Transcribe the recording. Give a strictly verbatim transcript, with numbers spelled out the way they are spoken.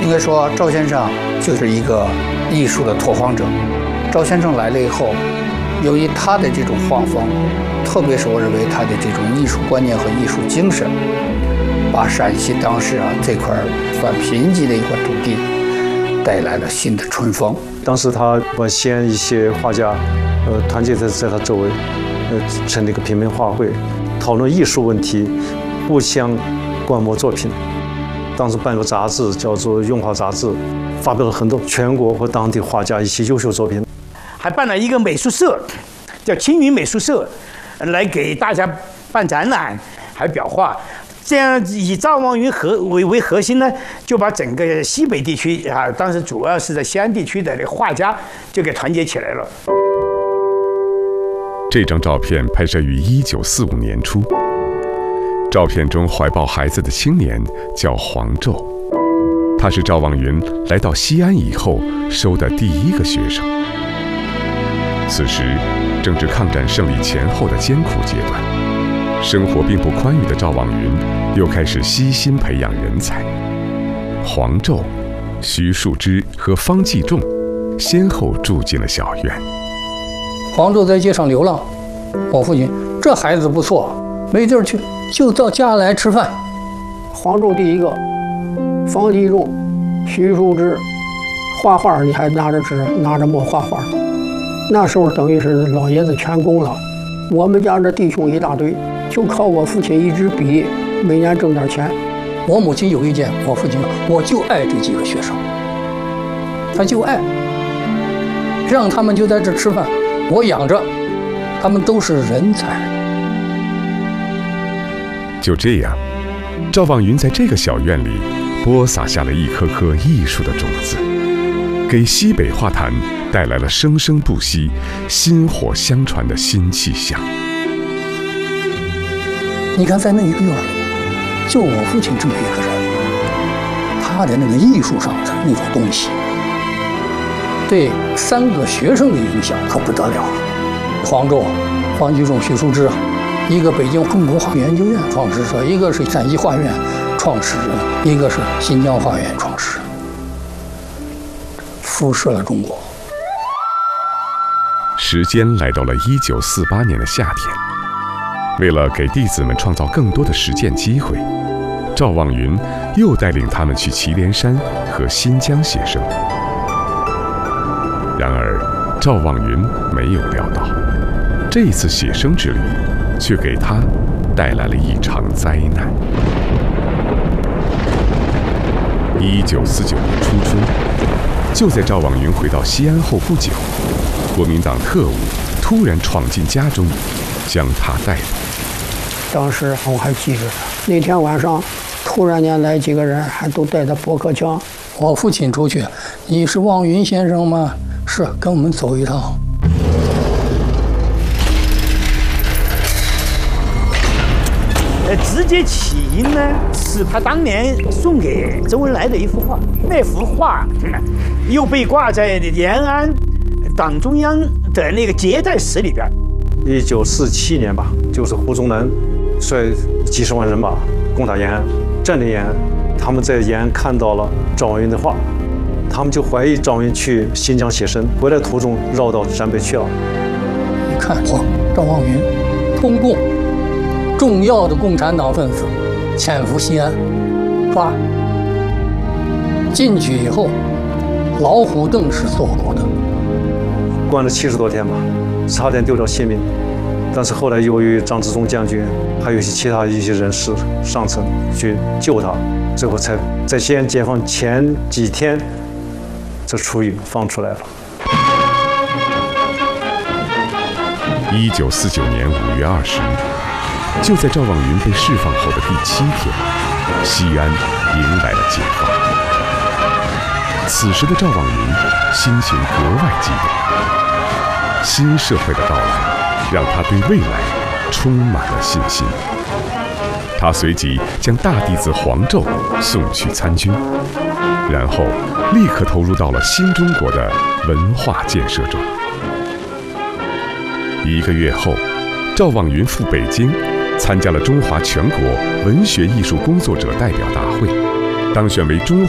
应该说，赵先生就是一个艺术的拓荒者。赵先生来了以后，由于他的这种画风，特别是我认为他的这种艺术观念和艺术精神，把陕西当时啊这块算贫瘠的一块土地带来了新的春风。 当时他把西安一些画家，呃，团结在在他周围，呃，成立一个平民画会，讨论艺术问题，互相观摩作品。当时办了杂志，叫做《用画杂志》，发表了很多全国和当地画家一些优秀作品。 还办了一个美术社，叫青云美术社，来给大家办展览，还裱画。这样以赵望云核为为核心呢，就把整个西北地区啊，当时主要是在西安地区的这个画家就给团结起来了。 这张照片拍摄于一九四五年初，照片中怀抱孩子的青年叫黄胄，他是赵望云来到西安以后收的第一个学生。此时正值抗战胜利前后的艰苦阶段，生活并不宽裕的赵望云又开始悉心培养人才。黄胄、徐树之和方继仲先后住进了小院。 黄胄在街上流浪，我父亲这孩子不错，没地儿去，就到家来吃饭。 黄胄第一个，方继仲、徐树之，画画你还拿着纸拿着墨画画。那时候等于是老爷子全供了，我们家这弟兄一大堆，就靠我父亲一支笔，每年挣点钱。 我母亲有意见，我父亲我就爱这几个学生，他就爱，让他们就在这吃饭，我养着，他们都是人才。 就这样，赵望云在这个小院里播撒下了一颗颗艺术的种子，给西北画坛带来了生生不息、薪火相传的新气象。 你看，在那一个院里，就我父亲这么一个人，他的那个艺术上的那种东西，对三个学生的影响可不得了。黄胄、方继仲、徐树之，一个北京中国画研究院创始者，一个是陕西画院创始人，一个是新疆画院创始人，辐射了中国。 时间来到了一九四八年的夏天，为了给弟子们创造更多的实践机会，赵望云又带领他们去祁连山和新疆写生。然而，赵望云没有料到，这次写生之旅却给他带来了一场灾难。一九四九年初春，就在赵望云回到西安后不久，国民党特务突然闯进家中，将他逮捕。 当时我还记着，那天晚上突然间来几个人，还都带着驳壳枪。 我父亲出去，你是望云先生吗？是，跟我们走一趟。 呃，直接起因呢，是他当年送给周恩来的一幅画，那幅画、嗯、又被挂在延安党中央的那个接待室里边。 一九四七年吧，就是胡宗南率几十万人马攻打延安，占领延安。他们在延安看到了赵望云的画，他们就怀疑赵望云去新疆写生，回来途中绕到陕北去了。 一看，嚯，赵望云，通共，重要的共产党分子，潜伏西安，抓。进去以后，老虎凳是坐过的， 关了七十多天吧，差点丢掉性命。但是后来由于张之洞将军还有一些其他一些人士上层去救他，最后才在西安解放前几天，这出狱放出来了。 一九四九年五月二十日，就在赵望云被释放后的第七天，西安迎来了解放。此时的赵望云心情格外激动，新社会的到来让他对未来充满了信心。他随即将大弟子黄胄送去参军，然后立刻投入到了新中国的文化建设中。一个月后，赵望云赴北京，参加了中华全国文学艺术工作者代表大会，当选为中